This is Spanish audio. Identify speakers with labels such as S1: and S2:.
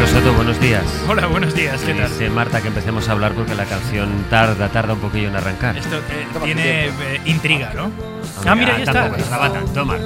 S1: Soto, buenos días.
S2: Hola, buenos días, ¿qué tal?
S1: Dice Marta que empecemos a hablar porque la canción tarda un poquillo en arrancar.
S2: Esto tiene intriga, ¿no?
S1: Hombre,
S2: Mira, ahí está.
S1: tampoco, la bata. Toma.